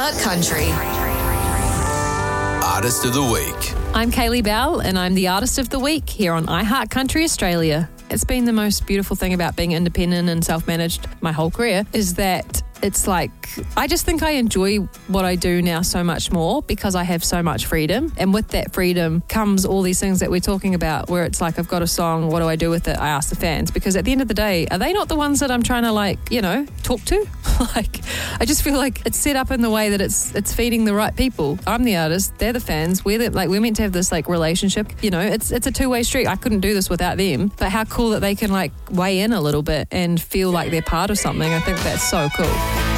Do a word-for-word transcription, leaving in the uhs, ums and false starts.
iHeart Country. Artist of the Week. I'm Kaylee Bell, and I'm the Artist of the Week here on iHeart Country Australia. It's been the most beautiful thing about being independent and self-managed my whole career is that it's like, I just think I enjoy what I do now so much more because I have so much freedom. And with that freedom comes all these things that we're talking about where it's like, I've got a song, what do I do with it? I ask the fans, because at the end of the day, are they not the ones that I'm trying to like, you know, talk to? Like, I just feel like it's set up in the way that it's it's feeding the right people. I'm the artist, they're the fans. We're the, like, we're meant to have this like relationship. You know, it's it's a two-way street. I couldn't do this without them. But how cool that they can like weigh in a little bit and feel like they're part of something. I think that's so cool.